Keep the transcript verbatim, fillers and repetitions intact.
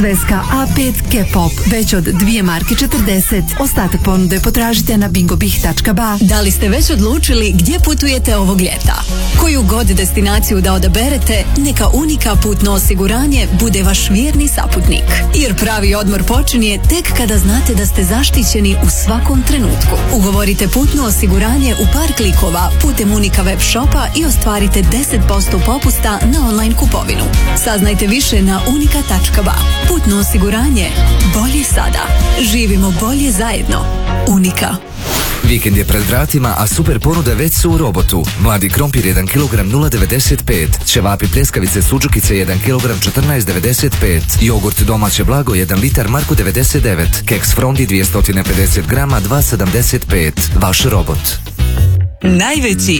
Sveska A pet K-pop već od dvije marke četrdeset. Ostatak ponude potražite na bingobih tačka ba. Da li ste već odlučili gdje putujete ovog ljeta? Koju god destinaciju da odaberete, neka Unika putno osiguranje bude vaš vjerni saputnik. Jer pravi odmor počinje tek kada znate da ste zaštićeni u svakom trenutku. Ugovorite putno osiguranje u par klikova putem Unika web shopa i ostvarite deset posto popusta na online kupovinu. Saznajte više na unika tačka ba. Putno osiguranje. Bolje sada. Živimo bolje zajedno. Unika. Vikend je pred vratima, a super ponude već su u Robotu. Mladi krompir jedan kilogram nula devedeset pet, ćevapi pljeskavice suđukice jedan kilogram četrnaest devedeset pet, jogurt domaće blago jedan litar Marku devedeset devet, keks Frondi dvjesto pedeset grama dva sedamdeset pet. Vaš Robot. Najveći